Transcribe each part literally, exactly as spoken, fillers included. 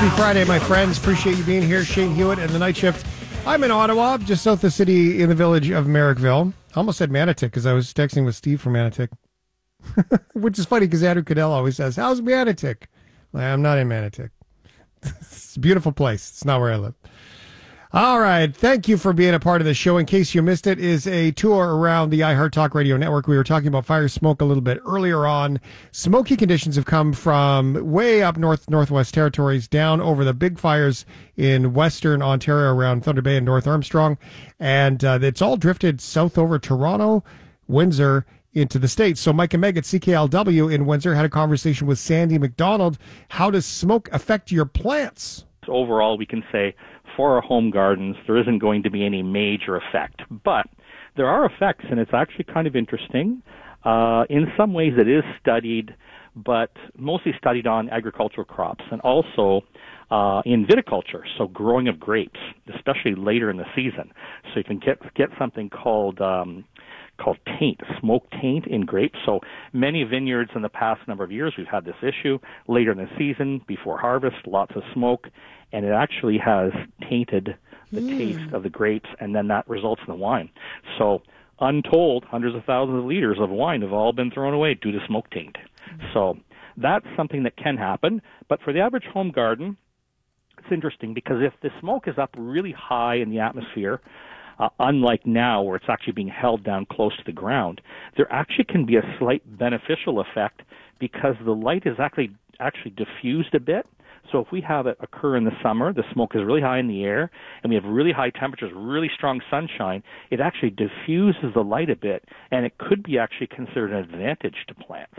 Happy Friday, my friends. Appreciate you being here. Shane Hewitt and the Night Shift. I'm in Ottawa, just south of the city in the village of Merrickville. I almost said Manotick because I was texting with Steve from Manotick. Which is funny because Andrew Cadell always says, how's Manotick? Well, I'm not in Manotick. It's a beautiful place. It's not where I live. All right. Thank you for being a part of the show. In case you missed it, is a tour around the iHeart Talk Radio Network. We were talking about fire smoke a little bit earlier on. Smoky conditions have come from way up north, northwest territories down over the big fires in western Ontario around Thunder Bay and North Armstrong. And uh, it's all drifted south over Toronto, Windsor, into the States. So Mike and Meg at C K L W in Windsor had a conversation with Sandy McDonald. How does smoke affect your plants? Overall, we can say for our home gardens, there isn't going to be any major effect. But there are effects, and it's actually kind of interesting. Uh, in some ways, it is studied, but mostly studied on agricultural crops and also uh, in viticulture, so growing of grapes, especially later in the season. So you can get get something called um, called taint, smoke taint in grapes. So many vineyards in the past number of years, we've had this issue. Later in the season, before harvest, lots of smoke, and it actually has tainted the mm. taste of the grapes, and then that results in the wine. So untold, hundreds of thousands of liters of wine have all been thrown away due to smoke taint. Mm. So that's something that can happen. But for the average home garden, it's interesting because if the smoke is up really high in the atmosphere, Uh, unlike now where it's actually being held down close to the ground, there actually can be a slight beneficial effect because the light is actually actually diffused a bit. So if we have it occur in the summer, the smoke is really high in the air, and we have really high temperatures, really strong sunshine, it actually diffuses the light a bit, and it could be actually considered an advantage to plants.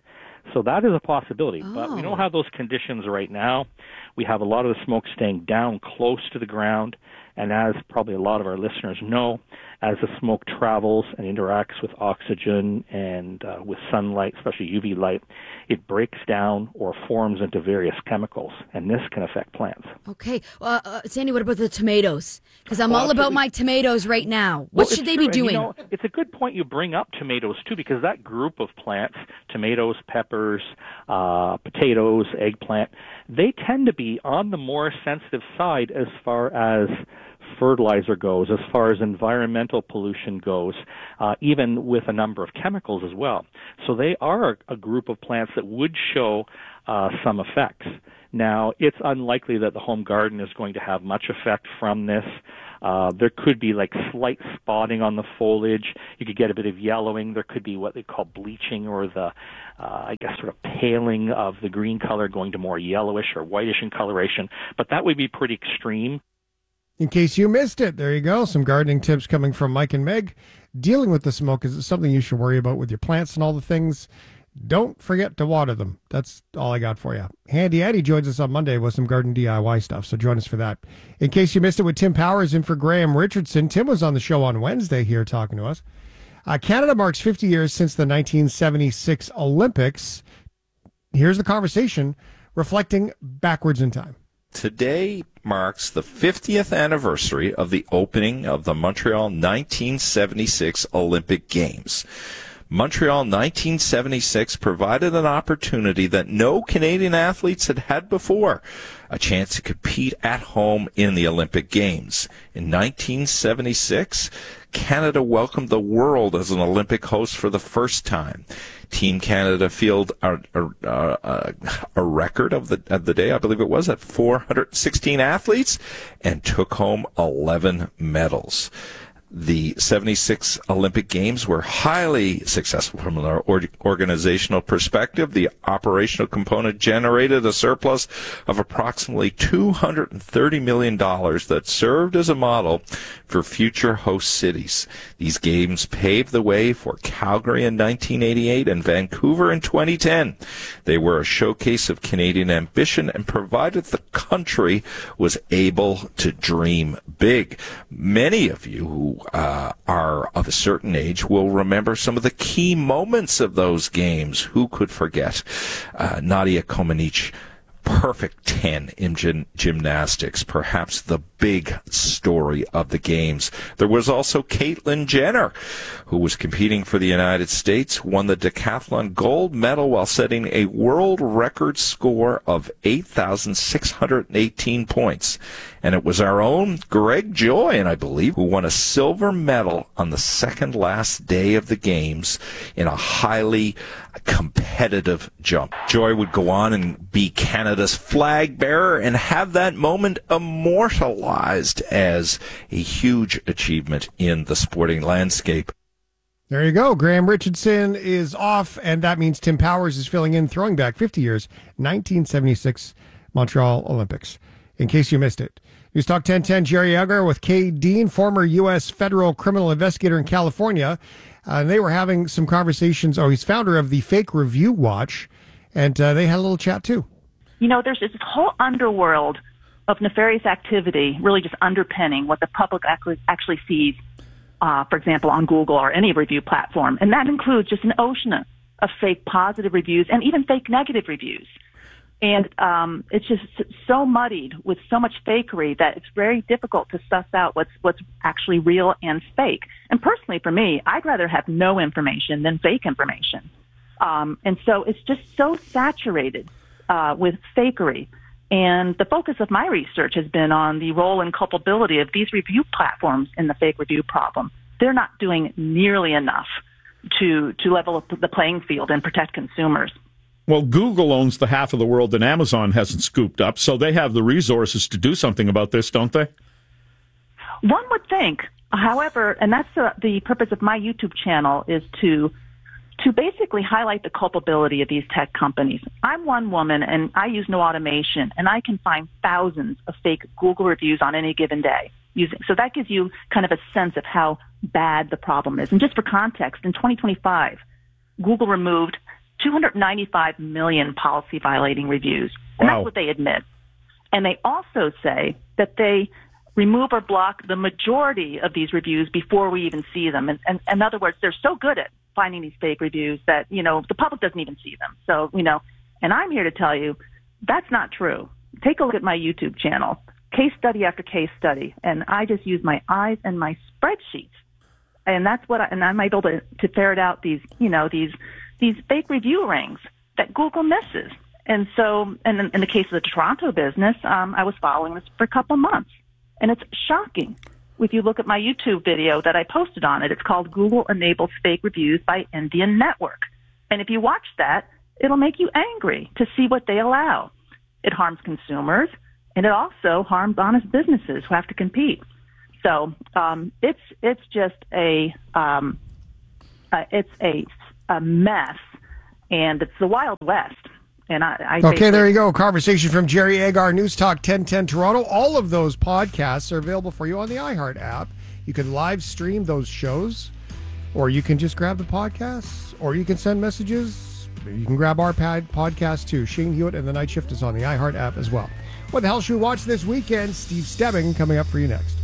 So that is a possibility, oh. but we don't have those conditions right now. We have a lot of the smoke staying down close to the ground, and as probably a lot of our listeners know, as the smoke travels and interacts with oxygen and uh, with sunlight, especially U V light, it breaks down or forms into various chemicals, and this can affect plants. Okay. Uh, uh, Sandy, what about the tomatoes? Because I'm well, all about my tomatoes right now. What well, should they true. be doing? And, you know, it's a good point you bring up tomatoes, too, because that group of plants, tomatoes, peppers, uh, potatoes, eggplant, they tend to be on the more sensitive side as far as fertilizer goes, as far as environmental pollution goes, uh, even with a number of chemicals as well. So they are a group of plants that would show uh, some effects. Now, it's unlikely that the home garden is going to have much effect from this. Uh, there could be like slight spotting on the foliage. You could get a bit of yellowing. There could be what they call bleaching, or the, uh, I guess, sort of paling of the green color going to more yellowish or whitish in coloration. But that would be pretty extreme. In case you missed it, there you go. Some gardening tips coming from Mike and Meg. Dealing with the smoke is something you should worry about with your plants and all the things. Don't forget to water them. That's all I got for you. Handy Eddie joins us on Monday with some garden D I Y stuff, so join us for that. In case you missed it, with Tim Powers in for Graham Richardson. Tim was on the show on Wednesday here talking to us. Uh, Canada marks fifty years since the nineteen seventy-six Olympics. Here's the conversation reflecting backwards in time. Today marks the fiftieth anniversary of the opening of the Montreal nineteen seventy-six Olympic Games. Montreal nineteen seventy-six provided an opportunity that no Canadian athletes had had before, a chance to compete at home in the Olympic Games. In nineteen seventy-six, Canada welcomed the world as an Olympic host for the first time. Team Canada fielded a, a, a, a record of the, of the day, I believe it was, at four hundred sixteen athletes, and took home eleven medals. The seventy-six Olympic Games were highly successful from an organizational perspective. The operational component generated a surplus of approximately two hundred thirty million dollars that served as a model for future host cities. These games paved the way for Calgary in nineteen eighty-eight and Vancouver in twenty ten. They were a showcase of Canadian ambition and provided the country was able to dream big. Many of you who Uh, are of a certain age will remember some of the key moments of those games. Who could forget uh, Nadia Comaneci perfect ten in gym- gymnastics, perhaps the big story of the games. There was also Caitlyn Jenner, who was competing for the United States, won the decathlon gold medal while setting a world record score of eight thousand six hundred eighteen points. And it was our own Greg Joy, I believe, who won a silver medal on the second last day of the games in a highly competitive jump. Joy would go on and be Canada's flag bearer and have that moment immortalized as a huge achievement in the sporting landscape. There you go. Graham Richardson is off, and that means Tim Powers is filling in, throwing back fifty years, nineteen seventy-six Montreal Olympics, in case you missed it. News Talk ten ten, Jerry Agar with Kay Dean, former U S federal criminal investigator in California. Uh, and they were having some conversations. Oh, he's founder of the Fake Review Watch, and uh, they had a little chat, too. You know, there's this whole underworld of nefarious activity really just underpinning what the public actually sees, uh, for example, on Google or any review platform. And that includes just an ocean of fake positive reviews and even fake negative reviews. And um, it's just so muddied with so much fakery that it's very difficult to suss out what's what's actually real and fake. And personally, for me, I'd rather have no information than fake information. Um, and so it's just so saturated uh, with fakery. And the focus of my research has been on the role and culpability of these review platforms in the fake review problem. They're not doing nearly enough to to level up the playing field and protect consumers. Well, Google owns the half of the world that Amazon hasn't scooped up, so they have the resources to do something about this, don't they? One would think. However, and that's the, the purpose of my YouTube channel, is to to basically highlight the culpability of these tech companies. I'm one woman, and I use no automation, and I can find thousands of fake Google reviews on any given day. Using, so that gives you kind of a sense of how bad the problem is. And just for context, in twenty twenty-five, Google removed two hundred ninety-five million policy-violating reviews. And wow. That's what they admit. And they also say that they remove or block the majority of these reviews before we even see them. And, and in other words, they're so good at finding these fake reviews that, you know, the public doesn't even see them. So, you know, and I'm here to tell you that's not true. Take a look at my YouTube channel, case study after case study, and I just use my eyes and my spreadsheets. And that's what I, and I'm able to, to ferret out these, you know, these these fake review rings that Google misses. And so, and in, in the case of the Toronto business, um, I was following this for a couple months. And it's shocking. If you look at my YouTube video that I posted on it, it's called Google Enables Fake Reviews by Indian Network. And if you watch that, it'll make you angry to see what they allow. It harms consumers, and it also harms honest businesses who have to compete. So um, it's it's just a um, uh, it's a a mess, and it's the Wild West. And I, I okay, there you go. Conversation from Jerry Agar, News Talk ten ten Toronto. All of those podcasts are available for you on the iHeart app. You can live stream those shows, or you can just grab the podcasts, or you can send messages. You can grab our pad podcast too. Shane Hewitt and the Night Shift is on the iHeart app as well. What the hell should we watch this weekend? Steve Stebbing coming up for you next.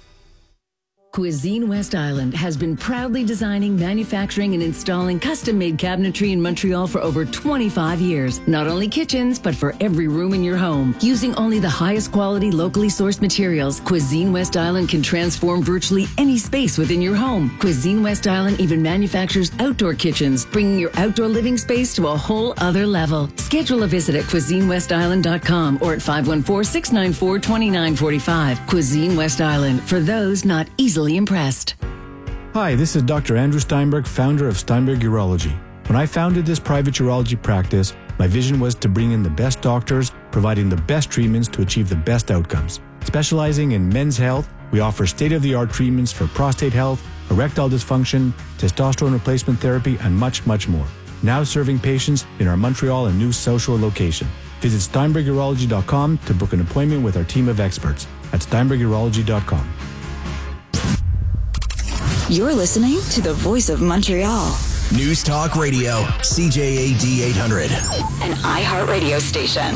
Cuisine West Island has been proudly designing, manufacturing, and installing custom-made cabinetry in Montreal for over twenty-five years. Not only kitchens, but for every room in your home. Using only the highest quality, locally sourced materials, Cuisine West Island can transform virtually any space within your home. Cuisine West Island even manufactures outdoor kitchens, bringing your outdoor living space to a whole other level. Schedule a visit at cuisine west island dot com or at five one four, six nine four, two nine four five. Cuisine West Island, for those not easily impressed. Hi, this is Doctor Andrew Steinberg, founder of Steinberg Urology. When I founded this private urology practice, my vision was to bring in the best doctors, providing the best treatments to achieve the best outcomes. Specializing in men's health, we offer state-of-the-art treatments for prostate health, erectile dysfunction, testosterone replacement therapy, and much, much more. Now serving patients in our Montreal and New South Shore location. Visit steinberg urology dot com to book an appointment with our team of experts at steinberg urology dot com. You're listening to the Voice of Montreal. News Talk Radio, C J A D eight hundred. An iHeart radio station.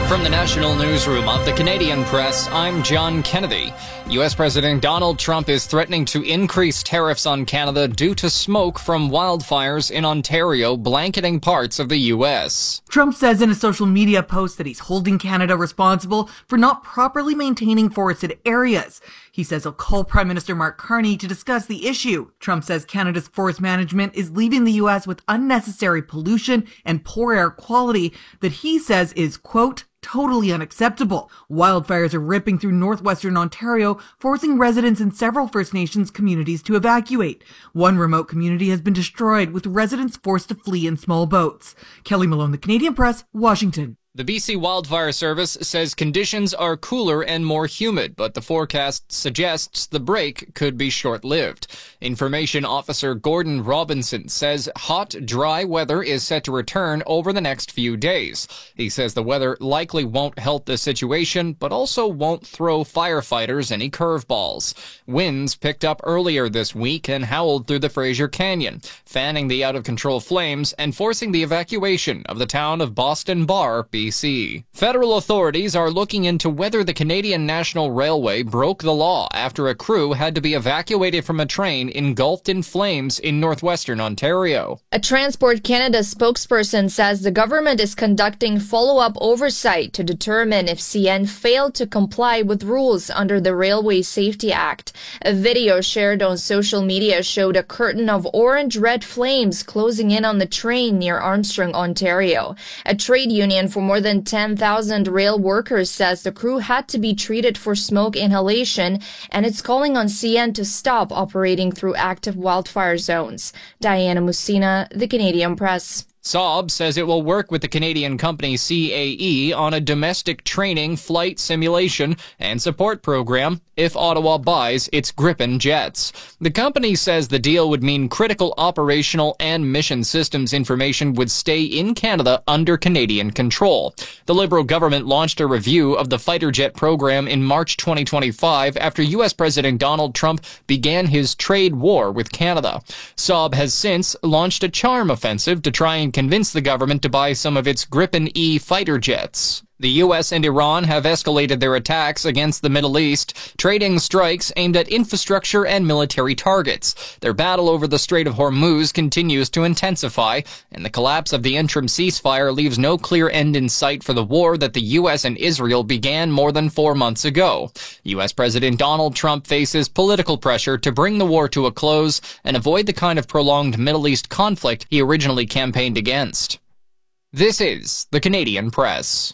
From the National Newsroom of the Canadian Press, I'm John Kennedy. U S President Donald Trump is threatening to increase tariffs on Canada due to smoke from wildfires in Ontario blanketing parts of the U S. Trump says in a social media post that he's holding Canada responsible for not properly maintaining forested areas. He says he'll call Prime Minister Mark Carney to discuss the issue. Trump says Canada's forest management is leaving the U S with unnecessary pollution and poor air quality that he says is, quote, totally unacceptable. Wildfires are ripping through northwestern Ontario, forcing residents in several First Nations communities to evacuate. One remote community has been destroyed, with residents forced to flee in small boats. Kelly Malone, The Canadian Press, Washington. The B C Wildfire Service says conditions are cooler and more humid, but the forecast suggests the break could be short-lived. Information Officer Gordon Robinson says hot, dry weather is set to return over the next few days. He says the weather likely won't help the situation, but also won't throw firefighters any curveballs. Winds picked up earlier this week and howled through the Fraser Canyon, fanning the out-of-control flames and forcing the evacuation of the town of Boston Bar, B C. Federal authorities are looking into whether the Canadian National Railway broke the law after a crew had to be evacuated from a train engulfed in flames in northwestern Ontario. A Transport Canada spokesperson says the government is conducting follow-up oversight to determine if C N failed to comply with rules under the Railway Safety Act. A video shared on social media showed a curtain of orange-red flames closing in on the train near Armstrong, Ontario. A trade union for more than ten thousand rail workers says the crew had to be treated for smoke inhalation, and it's calling on C N to stop operating through active wildfire zones. Diana Musina, The Canadian Press. Saab says it will work with the Canadian company C A E on a domestic training, flight simulation, and support program if Ottawa buys its Gripen jets. The company says the deal would mean critical operational and mission systems information would stay in Canada under Canadian control. The Liberal government launched a review of the fighter jet program in March twenty twenty-five after U S President Donald Trump began his trade war with Canada. Saab has since launched a charm offensive to try and convince the government to buy some of its Gripen E fighter jets. The U S and Iran have escalated their attacks against the Middle East, trading strikes aimed at infrastructure and military targets. Their battle over the Strait of Hormuz continues to intensify, and the collapse of the interim ceasefire leaves no clear end in sight for the war that the U S and Israel began more than four months ago. U S President Donald Trump faces political pressure to bring the war to a close and avoid the kind of prolonged Middle East conflict he originally campaigned against. This is the Canadian Press.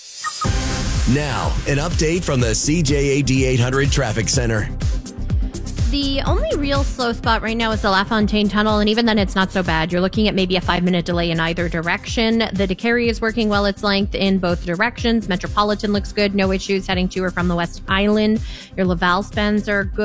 Now, an update from the C J A D eight hundred Traffic Center. The only real slow spot right now is the LaFontaine Tunnel, and even then it's not so bad. You're looking at maybe a five-minute delay in either direction. The DeCarry is working well its length in both directions. Metropolitan looks good, no issues heading to or from the West Island. Your Laval spans are good.